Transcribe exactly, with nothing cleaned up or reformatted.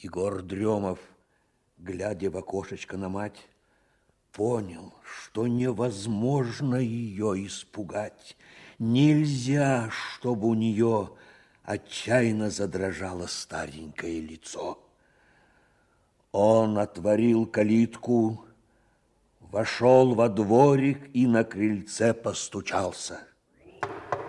Егор Дремов, глядя в окошечко на мать, понял, что невозможно ее испугать. Нельзя, чтобы у нее отчаянно задрожало старенькое лицо. Он отворил калитку, вошел во дворик и на крыльце постучался.